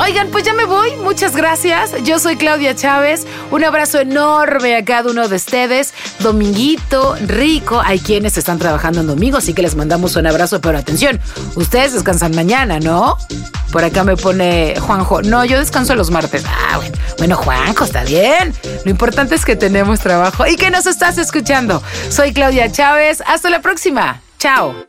Oigan, pues ya me voy. Muchas gracias. Yo soy Claudia Chávez. Un abrazo enorme a cada uno de ustedes. Dominguito, rico. Hay quienes están trabajando en domingo, así que les mandamos un abrazo. Pero atención, ustedes descansan mañana, ¿no? Por acá me pone Juanjo. No, yo descanso los martes. Bueno, Juanjo, está bien. Lo importante es que tenemos trabajo y que nos estás escuchando. Soy Claudia Chávez. Hasta la próxima. Chao.